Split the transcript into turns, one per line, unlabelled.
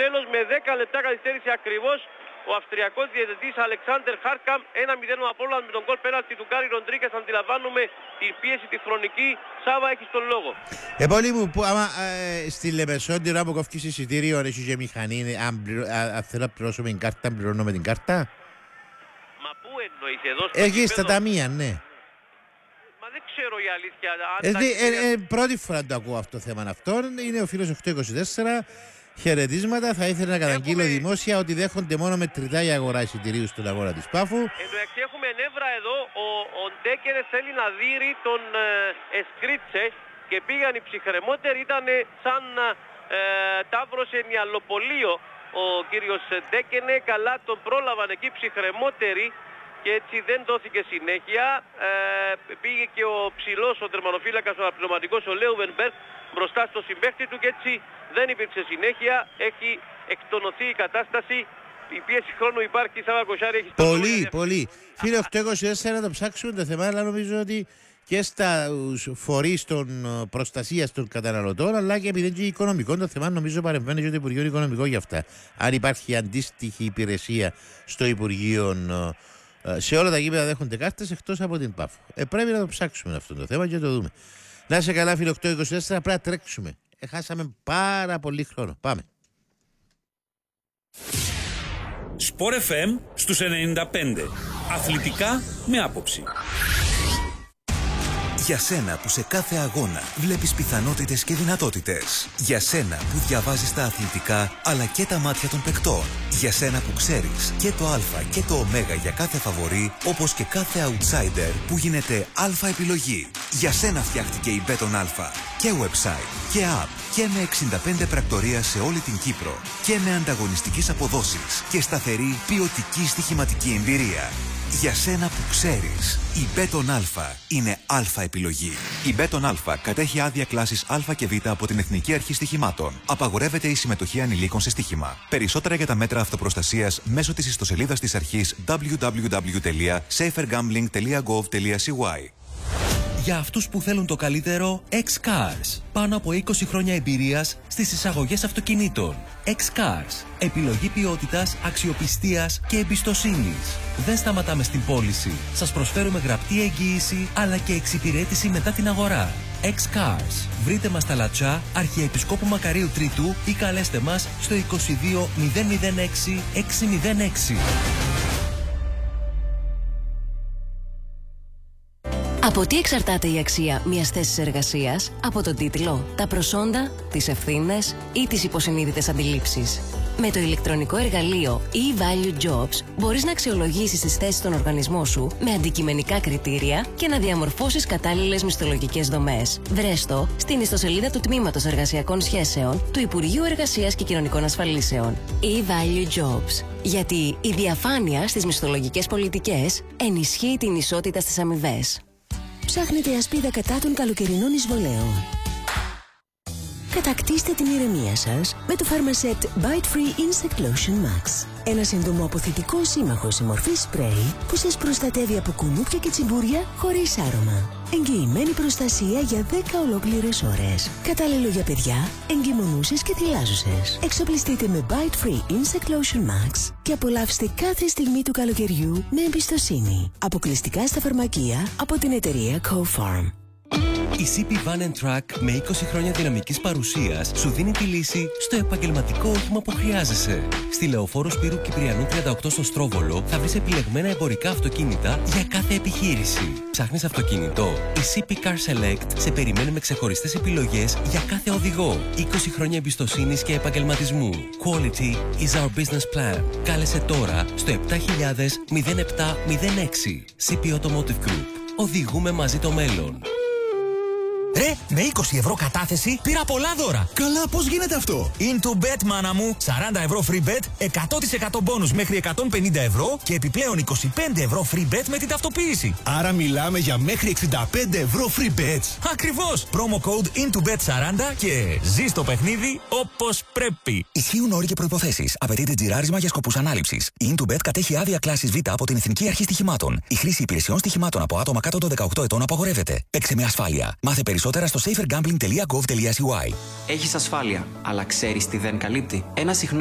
τέλος με 10 λεπτά καθυστέρηση ακριβώς. Ο Αυστριακός διαιτητής Αλεξάντερ Χάρκαμ 1-0 απόλυτα με τον γκολ πέναλτι του Γκάρι Ροντρίγκες. Αντιλαμβάνουμε την πίεση τη χρονική. Σάβα, έχεις τον λόγο.
Πολύ μου, που άμα στη Λεμεσόντιρο άμα κόφκεις εισιτήριο έχει και μηχανή, αν θέλω να πληρώσω με την κάρτα, αν πληρώνω με την κάρτα.
Μα πού εννοείς εδώ στο
εκεί στα ταμεία, ναι.
Μα δεν ξέρω η αλήθεια.
Πρώτη φορά το ακούω αυτό το θέμα αυτό. Είναι ο φίλος 824. Χαιρετίσματα. Θα ήθελα να καταγγείλω δημόσια ότι δέχονται μόνο μετρητά η αγορά εισιτηρίου στον αγώνα της Πάφου.
Εντάξει, έχουμε νεύρα εδώ. Ο Ντέκερε θέλει να δείρει τον Εσκρίτσε και πήγαν οι ψυχρεμότεροι. Ήταν σαν ταύρωσε νιαλοπολείο ο κύριος Ντέκενε. Καλά τον πρόλαβαν εκεί ψυχρεμότεροι και έτσι δεν δόθηκε συνέχεια. Πήγε και ο ψηλός, ο τερμανοφύλακας, ο αναπληρωματικός, ο Λέουβενμπεργκ μπροστά στο συμπαίχτη του και έτσι δεν υπήρξε συνέχεια. Έχει εκτονωθεί η κατάσταση. Η πίεση χρόνου υπάρχει. Σάβα Κοσάρη, έχει
πολύ. Φίλε 824, να το ψάξουμε το θέμα, αλλά νομίζω ότι και στα φορείς των προστασίας των καταναλωτών, αλλά και επειδή είναι οικονομικό το θέμα, νομίζω παρεμβαίνει και το Υπουργείο Οικονομικό για αυτά. Αν υπάρχει αντίστοιχη υπηρεσία στο Υπουργείο, σε όλα τα γήπεδα δέχονται κάρτες εκτός από την Πάφο. Πρέπει να το ψάξουμε αυτό το θέμα και να το δούμε. Να είσαι καλά, φίλε 824, πρέπει να τρέξουμε. Χάσαμε πάρα πολύ χρόνο. Πάμε.
Σπορ FM στους 95. Αθλητικά με άποψη.
Για σένα που σε κάθε αγώνα βλέπεις πιθανότητες και δυνατότητες. Για σένα που διαβάζεις τα αθλητικά αλλά και τα μάτια των παικτών. Για σένα που ξέρεις και το α και το ω για κάθε φαβορί, όπως και κάθε outsider που γίνεται α επιλογή. Για σένα φτιάχτηκε η Μπέτον Α. Και website και app και με 65 πρακτορία σε όλη την Κύπρο. Και με ανταγωνιστικές αποδόσεις και σταθερή ποιοτική στοιχηματική εμπειρία. Για σένα που ξέρεις, η Μπέτον Α είναι α επιλογή. Η Μπέτον Α κατέχει άδεια κλάσης Α και Β από την Εθνική Αρχή Στοιχημάτων. Απαγορεύεται η συμμετοχή ανηλίκων σε στοίχημα. Περισσότερα για τα μέτρα αυτοπροστασίας μέσω της ιστοσελίδας της αρχής www.safergambling.gov.cy.
Για αυτούς που θέλουν το καλύτερο, X-Cars. Πάνω από 20 χρόνια εμπειρίας στις εισαγωγές αυτοκινήτων. X-Cars. Επιλογή ποιότητας, αξιοπιστίας και εμπιστοσύνης. Δεν σταματάμε στην πώληση. Σας προσφέρουμε γραπτή εγγύηση αλλά και εξυπηρέτηση μετά την αγορά. X-Cars. Βρείτε μας στα Λατσά, Αρχιεπισκόπου Μακαρίου Τρίτου ή καλέστε μας στο 22 006 606.
Από τι εξαρτάται η αξία μιας θέσης εργασίας? Από τον τίτλο, τα προσόντα, τις ευθύνες ή τις υποσυνείδητες αντιλήψεις. Με το ηλεκτρονικό εργαλείο e-Value Jobs μπορείς να αξιολογήσεις τις θέσεις στον οργανισμό σου με αντικειμενικά κριτήρια και να διαμορφώσεις κατάλληλες μισθολογικές δομές. Βρες το στην ιστοσελίδα του Τμήματος Εργασιακών Σχέσεων του Υπουργείου Εργασίας και Κοινωνικών Ασφαλίσεων. e-Value Jobs. Γιατί η διαφάνεια στις μισθολογικές πολιτικές ενισχύει την ισότητα στις αμοιβές.
Ψάχνετε ασπίδα κατά των καλοκαιρινών εισβολέων? Κατακτήστε την ηρεμία σας με το Pharmaset Bite Free Insect Lotion Max. Ένα σύντομο αποθητικό σύμμαχο σε μορφή σπρέι που σας προστατεύει από κουνούπια και τσιμπούρια χωρίς άρωμα. Εγγυημένη προστασία για 10 ολόκληρες ώρες. Κατάλληλο για παιδιά, εγκυμονούσες και θυλάζουσες. Εξοπλιστείτε με Bite Free Insect Lotion Max και απολαύστε κάθε στιγμή του καλοκαιριού με εμπιστοσύνη. Αποκλειστικά στα φαρμακεία από την εταιρεία Co-Farm.
Η CP Van Truck με 20 χρόνια δυναμικής παρουσίας σου δίνει τη λύση στο επαγγελματικό όχημα που χρειάζεσαι. Στη Λεωφόρο Σπύρου Κυπριανού 38 στο Στρόβολο θα βρεις επιλεγμένα εμπορικά αυτοκίνητα για κάθε επιχείρηση. Ψάχνεις αυτοκίνητο? Η CP Car Select σε περιμένει με ξεχωριστές επιλογές για κάθε οδηγό. 20 χρόνια εμπιστοσύνης και επαγγελματισμού. Quality is our business plan. Κάλεσε τώρα στο 700706. CP Automotive Group. Οδηγούμε μαζί το μέλλον.
Ρε, με 20 ευρώ κατάθεση πήρα πολλά δώρα.
Καλά, πώς γίνεται αυτό?
Into Bet, μάνα μου. 40 ευρώ free bet, 100% bonus μέχρι 150 ευρώ και επιπλέον 25 ευρώ free bet με την ταυτοποίηση.
Άρα μιλάμε για μέχρι 65 ευρώ free bets.
Ακριβώς. Promo code INTOBET40 και ζεις το παιχνίδι όπως πρέπει.
Ισχύουν όροι και προϋποθέσεις. Απαιτείται τζιράρισμα για σκοπούς ανάληψης. Η IntoBet κατέχει άδεια κλάσης Β από την Εθνική Αρχή Στοιχημάτων. Η χρήση υπηρεσιών στοιχημάτων από άτομα κάτω των 18 ετών απαγορεύεται. Παίξε με ασφάλεια. Μάθε περισσότερα στο safergambling.gov.cy.
Έχεις ασφάλεια, αλλά ξέρεις τι δεν καλύπτει? Ένα συχνό